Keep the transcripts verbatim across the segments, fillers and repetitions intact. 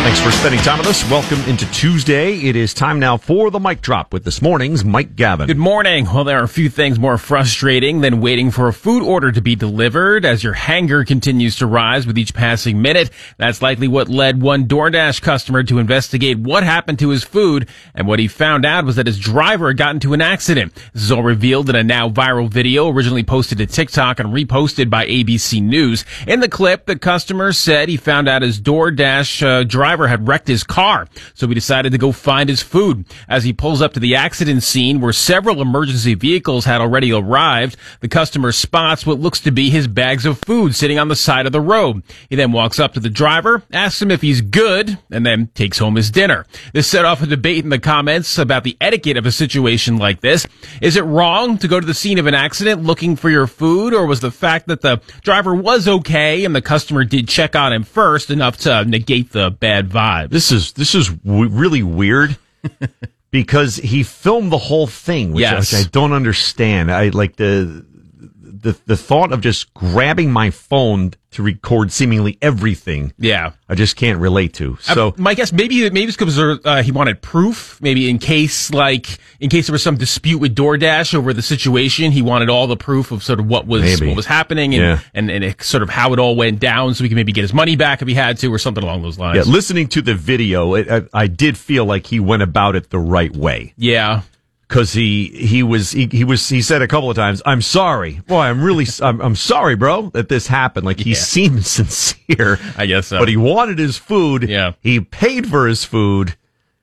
Thanks for spending time with us. Welcome into Tuesday. It is time now for the Mic Drop with this morning's Mike Gavin. Good morning. Well, there are a few things more frustrating than waiting for a food order to be delivered as your hanger continues to rise with each passing minute. That's likely what led one DoorDash customer to investigate what happened to his food, and what he found out was that his driver had gotten into an accident. This is all revealed in a now viral video originally posted to TikTok and reposted by A B C News. In the clip, the customer said he found out his DoorDash uh, driver had wrecked his car, so he decided to go find his food. As he pulls up to the accident scene where several emergency vehicles had already arrived, the customer spots what looks to be his bags of food sitting on the side of the road. He then walks up to the driver, asks him if he's good, and then takes home his dinner. This set off a debate in the comments about the etiquette of a situation like this. Is it wrong to go to the scene of an accident looking for your food, or was the fact that the driver was okay and the customer did check on him first enough to negate the bad vibe? This is this is w- really weird because he filmed the whole thing, which, Yes. I, which I don't understand. I like the the the thought of just grabbing my phone to record seemingly everything. Yeah. I just can't relate to. So Uh, my guess, maybe maybe it's because uh, he wanted proof. Maybe in case, like, in case there was some dispute with DoorDash over the situation, he wanted all the proof of sort of what was Maybe. what was happening and, Yeah. and and it, sort of how it all went down, so he could maybe get his money back if he had to, or something along those lines. yeah, listening to the video, it, I, I did feel like he went about it the right way. Yeah. Because he he was he, he was he said a couple of times, "I'm sorry, boy, I'm really I'm, I'm sorry, bro, that this happened." Like he Yeah. seemed sincere, I guess so. but he wanted his food. Yeah. He paid for his food,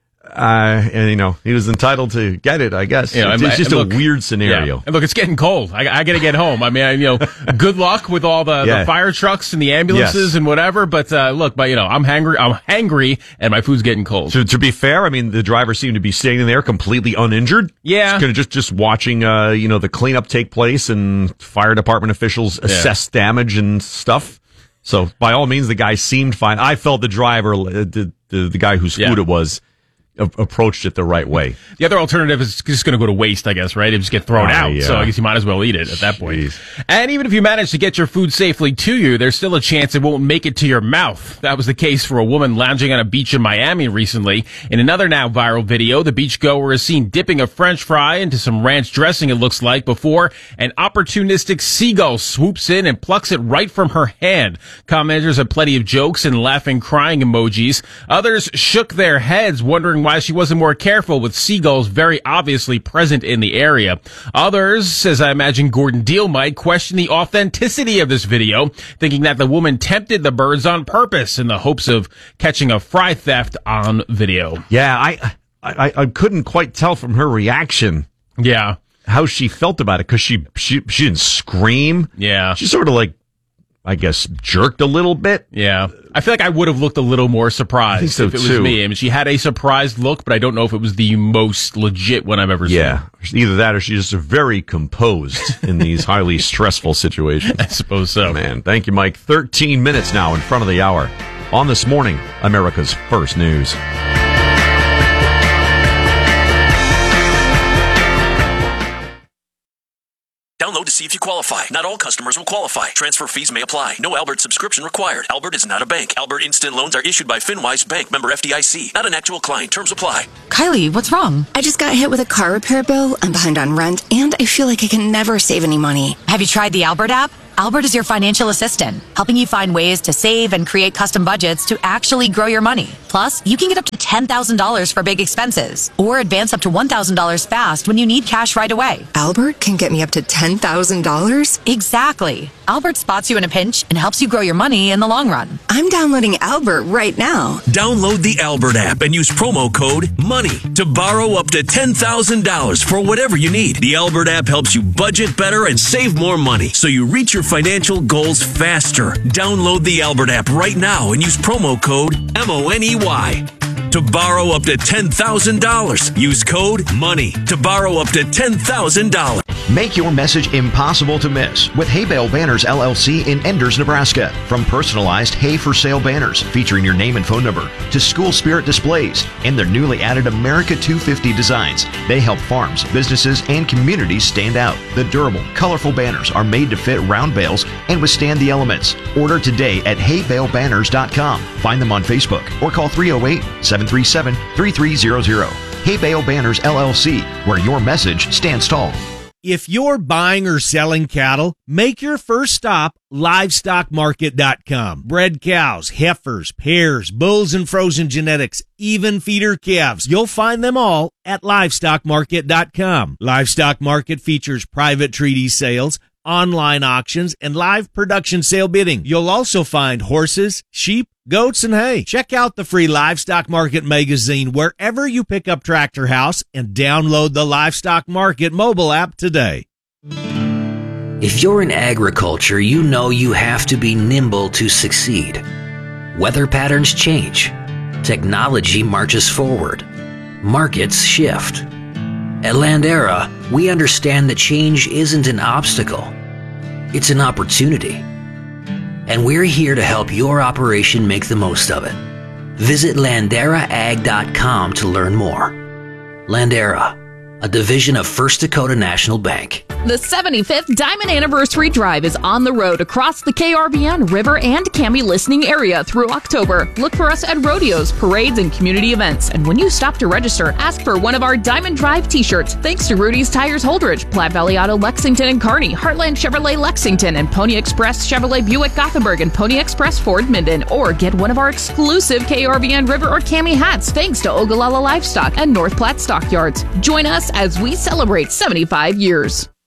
uh, and you know he was entitled to get it. I guess You know, it's, and- it's just and a look- weird scenario. Yeah. And look, it's getting cold. I, I got to get home. I mean, I, you know, good luck with all the, Yeah. the fire trucks and the ambulances Yes. and whatever. But uh, look, but you know, I'm hangry. I'm hangry, and my food's getting cold. To, to be fair, I mean the driver seemed to be standing there completely uninjured. Yeah. Kind of just just watching, uh, you know, the cleanup take place and fire department officials assess damage and stuff. So by all means, the guy seemed fine. I felt the driver, uh, the the, the guy whose food Yeah. it was, a- approached it the right way. The other alternative is just going to go to waste, I guess, right? It just get thrown Oh, out. yeah. So I guess you might as well eat it at that point. Jeez. And even if you manage to get your food safely to you, there's still a chance it won't make it to your mouth. That was the case for a woman lounging on a beach in Miami recently. In another now viral video, the beachgoer is seen dipping a French fry into some ranch dressing, it looks like, before an opportunistic seagull swoops in and plucks it right from her hand. Commenters had plenty of jokes and laughing, crying emojis. Others shook their heads, wondering why she wasn't more careful, with seagulls very obviously present in the area. Others, as I imagine Gordon Deal might, question the authenticity of this video, thinking that the woman tempted the birds on purpose in the hopes of catching a fry theft on video. Yeah, I I, I couldn't quite tell from her reaction Yeah. how she felt about it because she, she she didn't scream. Yeah. She sort of like, I guess, jerked a little bit. Yeah. I feel like I would have looked a little more surprised I think so, if it was too. me. I mean, she had a surprised look, but I don't know if it was the most legit one I've ever Yeah, seen. either that or she's just very composed in these highly stressful situations. I suppose so. Man, thank you, Mike. thirteen minutes now in front of the hour. On This Morning, America's First News. Download to see if you qualify. Not all customers will qualify. Transfer fees may apply. No Albert subscription required. Albert is not a bank. Albert Instant Loans are issued by FinWise Bank, member F D I C. Not an actual client. Terms apply. Kylie, what's wrong? I just got hit with a car repair bill. I'm behind on rent, and I feel like I can never save any money. Have you tried the Albert app? Albert is your financial assistant, helping you find ways to save and create custom budgets to actually grow your money. Plus, you can get up to ten thousand dollars for big expenses, or advance up to one thousand dollars fast when you need cash right away. Albert can get me up to ten thousand dollars? Exactly. Albert spots you in a pinch and helps you grow your money in the long run. I'm downloading Albert right now. Download the Albert app and use promo code MONEY to borrow up to ten thousand dollars for whatever you need. The Albert app helps you budget better and save more money so you reach your financial goals faster. Download the Albert app right now and use promo code M O N E Y to borrow up to ten thousand dollars. Use code MONEY to borrow up to ten thousand dollars. Make your message impossible to miss with Hay Bale Banners L L C in Enders, Nebraska. From personalized hay for sale banners featuring your name and phone number to school spirit displays and their newly added America two fifty designs, they help farms, businesses, and communities stand out. The durable, colorful banners are made to fit round bales and withstand the elements. Order today at hay bale banners dot com. Find them on Facebook or call three oh eight, seven three seven, three three zero zero. Hay Bale Banners L L C, where your message stands tall. If you're buying or selling cattle, make your first stop livestock market dot com. Bred cows, heifers, pairs, bulls and frozen genetics, even feeder calves. You'll find them all at livestock market dot com. Livestock Market features private treaty sales, online auctions, and live production sale bidding. You'll also find horses, sheep, goats, and hay. Check out the free Livestock Market magazine wherever you pick up Tractor House and download the Livestock Market mobile app today. If you're in agriculture, you know you have to be nimble to succeed. Weather patterns change. Technology marches forward. Markets shift. At Landera, we understand that change isn't an obstacle. It's an opportunity. And we're here to help your operation make the most of it. Visit landera ag dot com to learn more. Landera, a division of First Dakota National Bank. The seventy-fifth Diamond Anniversary Drive is on the road across the K R B N, River, and Cami listening area through October. Look for us at rodeos, parades, and community events. And when you stop to register, ask for one of our Diamond Drive t-shirts. Thanks to Rudy's Tires Holdridge, Platte Valley Auto Lexington and Kearney, Heartland Chevrolet Lexington, and Pony Express Chevrolet Buick Gothenburg, and Pony Express Ford Minden. Or get one of our exclusive K R B N, River, or Cami hats thanks to Ogallala Livestock and North Platte Stockyards. Join us as we celebrate seventy-five years.